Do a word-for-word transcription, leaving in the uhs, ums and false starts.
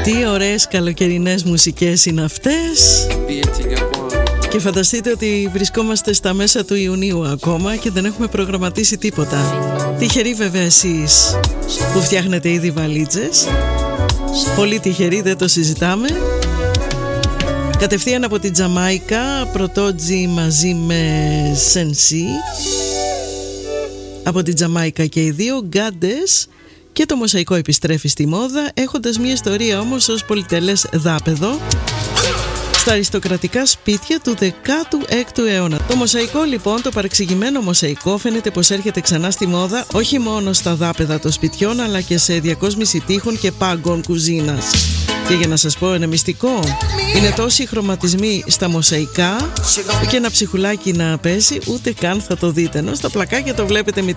Τι ωραίες καλοκαιρινές μουσικές είναι αυτές. Και φανταστείτε ότι βρισκόμαστε στα μέσα του Ιουνίου ακόμα και δεν έχουμε προγραμματίσει τίποτα. Τυχεροί βέβαια εσείς που φτιάχνετε ήδη βαλίτσες. Πολύ τυχεροί, δεν το συζητάμε. Κατευθείαν από την Τζαμάικα, Πρωτότζι μαζί με Σενσί. Από την Τζαμάικα και οι δύο γκάντες. Και το μοσαϊκό επιστρέφει στη μόδα, έχοντας μια ιστορία όμως ως πολυτελές δάπεδο στα αριστοκρατικά σπίτια του δεκάτου έκτου αιώνα. Το μοσαϊκό λοιπόν, το παρεξηγημένο μοσαϊκό, φαίνεται πως έρχεται ξανά στη μόδα όχι μόνο στα δάπεδα των σπιτιών, αλλά και σε διακόσμηση τείχων και πάγκων κουζίνας. Και για να σας πω ένα μυστικό, είναι τόσοι χρωματισμοί στα μοσαϊκά και ένα ψυχουλάκι να πέσει, ούτε καν θα το δείτε, ενώ στα πλακάκια το βλέπετε με